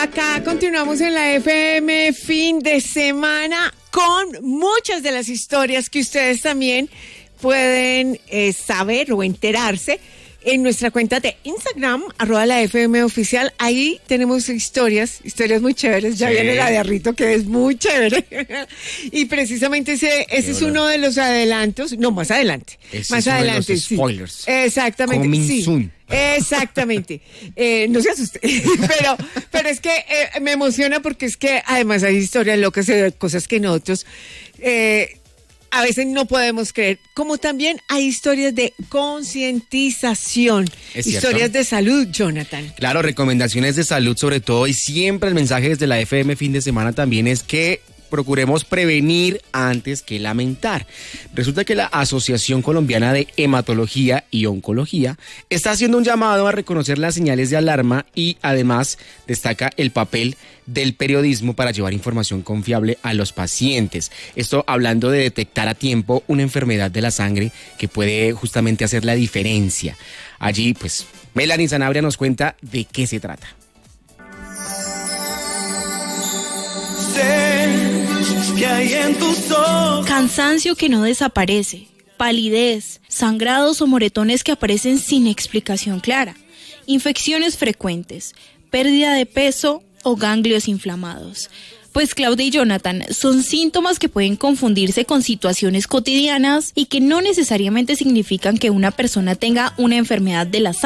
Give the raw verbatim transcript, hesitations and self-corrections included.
Acá continuamos en la F M fin de semana con muchas de las historias que ustedes también pueden eh, saber o enterarse en nuestra cuenta de Instagram, arroba la F M oficial. Ahí tenemos historias, historias muy chéveres. Ya sí. Viene la de Arrito, que es muy chévere. Y precisamente ese, ese es uno de los adelantos. No, más adelante. Ese más es uno adelante, de los spoilers. Sí. Exactamente. Coming sí. soon. Exactamente. Eh, no se asuste. pero, pero es que eh, me emociona porque es que además hay historias locas, eh, cosas que nosotros eh, a veces no podemos creer. Como también hay historias de concientización, historias de salud, Jonathan. Claro, recomendaciones de salud sobre todo, y siempre el mensaje desde la F M fin de semana también es que procuremos prevenir antes que lamentar. Resulta que la Asociación Colombiana de Hematología y Oncología está haciendo un llamado a reconocer las señales de alarma y además destaca el papel del periodismo para llevar información confiable a los pacientes. Esto hablando de detectar a tiempo una enfermedad de la sangre que puede justamente hacer la diferencia. Allí, pues, Melanie Sanabria nos cuenta de qué se trata. Que hay en tus ojos. Cansancio que no desaparece, palidez, sangrados o moretones que aparecen sin explicación clara, infecciones frecuentes, pérdida de peso o ganglios inflamados. Pues Claudia y Jonathan, son síntomas que pueden confundirse con situaciones cotidianas y que no necesariamente significan que una persona tenga una enfermedad de la sangre.